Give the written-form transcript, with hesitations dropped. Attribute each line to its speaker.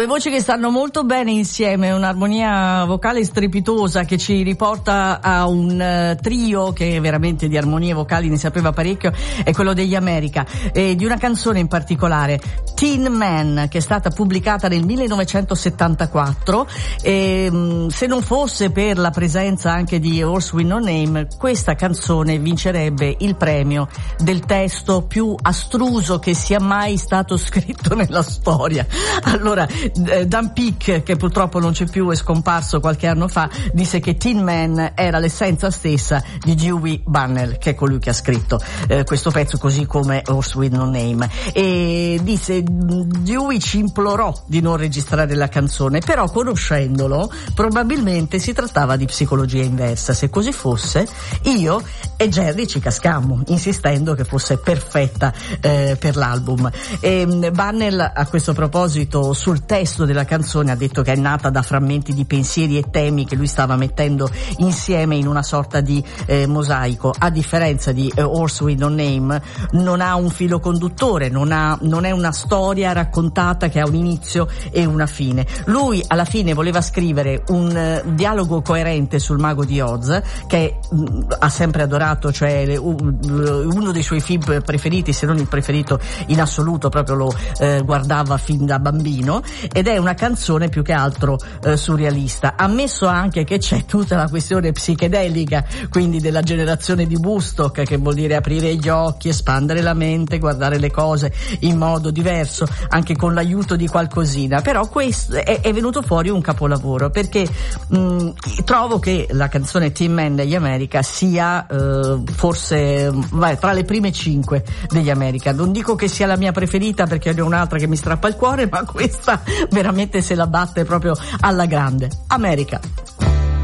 Speaker 1: voci che stanno molto bene insieme, un'armonia vocale strepitosa che ci riporta a un trio che veramente di armonie vocali ne sapeva parecchio, è quello degli America, e di una canzone in particolare, Tin Man, che è stata pubblicata nel 1974, e se non fosse per la presenza anche di Horse with No Name, questa canzone vincerebbe il premio del testo più astruso che sia mai stato scritto nella storia. Allora, Dan Peek, che purtroppo non c'è più, è scomparso qualche anno fa, disse che Tin Man era l'essenza stessa di Dewey Bunnell, che è colui che ha scritto questo pezzo, così come Horse with No Name. E disse, Dewey ci implorò di non registrare la canzone, però conoscendolo probabilmente si trattava di psicologia inversa. Se così fosse, io e Jerry ci cascammo insistendo che fosse perfetta per l'album. E Bunnell a questo proposito sul testo della canzone ha detto che è nata da frammenti di pensieri e temi che lui stava mettendo insieme in una sorta di mosaico. A differenza di Horse with No Name, non ha un filo conduttore, non è una storia raccontata che ha un inizio e una fine. Lui alla fine voleva scrivere un dialogo coerente sul Mago di Oz, che ha sempre adorato, cioè uno dei suoi film preferiti, se non il preferito in assoluto, proprio lo guardava fin da bambino, ed è una canzone più che altro surrealista. Ammesso anche che c'è tutta la questione psichedelica, quindi della generazione di Woodstock, che vuol dire aprire gli occhi, espandere la mente, guardare le cose in modo diverso, anche con l'aiuto di qualcosina. Però questo è venuto fuori un capolavoro, perché trovo che la canzone Tin Man degli America sia forse tra le prime 5 degli America. Non dico che sia la mia preferita, perché ne ho un'altra che mi strappa il cuore, ma questa veramente se la batte proprio alla grande. America.